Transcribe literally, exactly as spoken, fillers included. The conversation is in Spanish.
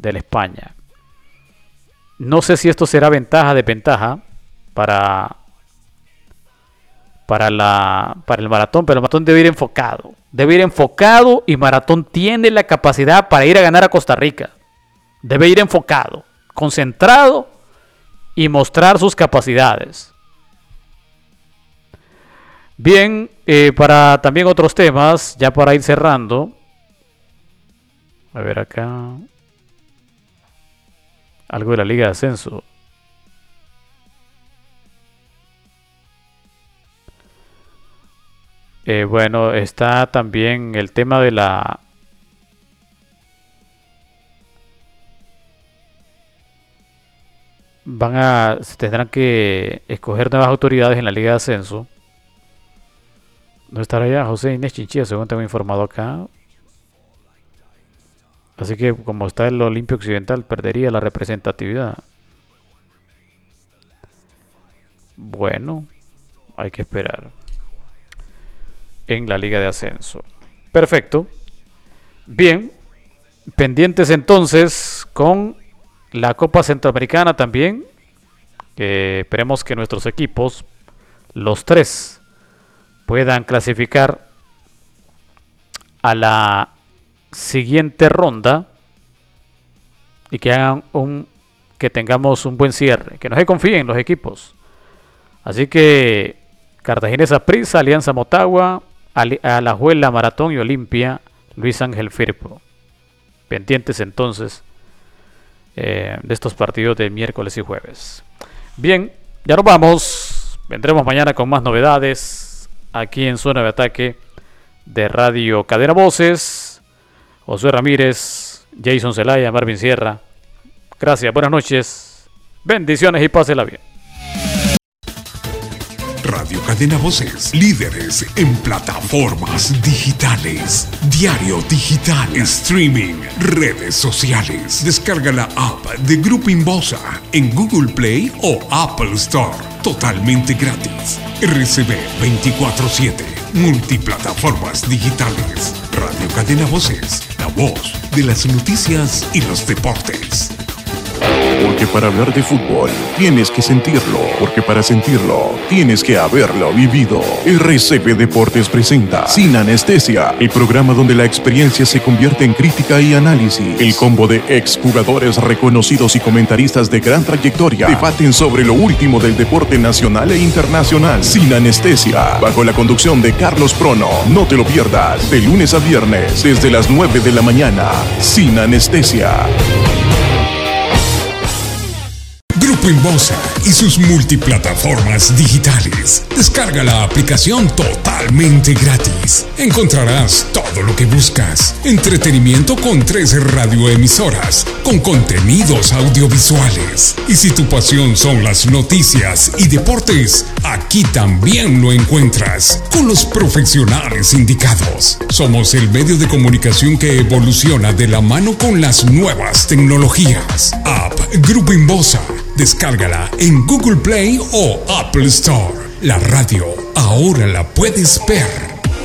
de la España. No sé si esto será ventaja, desventaja para, para, la, para el Maratón, pero el Maratón debe ir enfocado. Debe ir enfocado y Maratón tiene la capacidad para ir a ganar a Costa Rica. Debe ir enfocado, concentrado y mostrar sus capacidades. Bien, eh, para también otros temas, ya para ir cerrando. A ver acá. Algo de la Liga de Ascenso. Eh, bueno, está también el tema de la... Van a... Tendrán que escoger nuevas autoridades en la Liga de Ascenso. ¿No estará ya José Inés Chinchilla, según tengo informado acá? Así que como está el Olimpia Occidental, perdería la representatividad. Bueno, hay que esperar. En la Liga de Ascenso. Perfecto. Bien. Pendientes entonces con la Copa Centroamericana también. Que esperemos que nuestros equipos, los tres, puedan clasificar a la siguiente ronda y que hagan un que tengamos un buen cierre, que no se confíen los equipos. Así que Cartagena Saprissa, Alianza Motagua, Alajuela, Maratón y Olimpia, Luis Ángel Firpo. Pendientes entonces eh, de estos partidos de miércoles y jueves. Bien, ya nos vamos. Vendremos mañana con más novedades aquí en Zona de Ataque de Radio Cadena Voces. Josué Ramírez, Jason Zelaya, Marvin Sierra. Gracias, buenas noches, bendiciones y pásela bien. Radio Cadena Voces, líderes en plataformas digitales, diario digital, streaming, redes sociales. Descarga la app de Grupo Inbosa en Google Play o Apple Store, totalmente gratis. R C B veinticuatro siete, multiplataformas digitales. Radio Cadena Voces, la voz de las noticias y los deportes. Porque para hablar de fútbol tienes que sentirlo, porque para sentirlo tienes que haberlo vivido. R C B Deportes presenta Sin Anestesia, el programa donde la experiencia se convierte en crítica y análisis. El combo de exjugadores reconocidos y comentaristas de gran trayectoria debaten sobre lo último del deporte nacional e internacional. Sin Anestesia, bajo la conducción de Carlos Prono. No te lo pierdas, de lunes a viernes, desde las nueve de la mañana. Sin Anestesia. Grupo Inbosa y sus multiplataformas digitales. Descarga la aplicación totalmente gratis. Encontrarás todo lo que buscas. Entretenimiento con tres radioemisoras, con contenidos audiovisuales. Y si tu pasión son las noticias y deportes, aquí también lo encuentras, con los profesionales indicados. Somos el medio de comunicación que evoluciona de la mano con las nuevas tecnologías. App Grupo Inbosa. Descárgala en Google Play o Apple Store. La radio ahora la puedes ver.